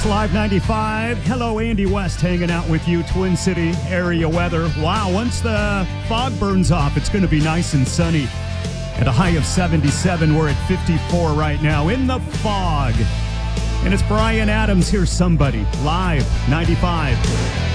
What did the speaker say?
Live 95. Hello, Andy West hanging out with you. Twin City area weather. Wow, once the fog burns off, it's going to be nice and sunny. At a high of 77, we're at 54 right now in the fog. And it's Brian Adams, Here's Somebody, live 95.